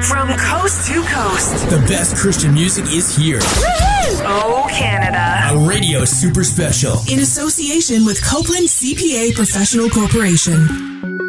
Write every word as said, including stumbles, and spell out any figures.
From coast to coast. The best Christian music is here. Woo-hoo! Oh, Canada. A radio super special. In association with Copeland C P A Professional Corporation.